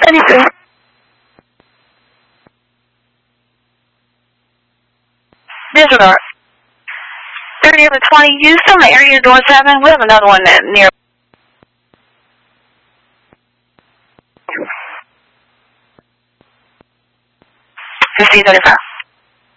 22. Disregard. 30 over 20, Houston, the area door 7. We have another one near. 1535.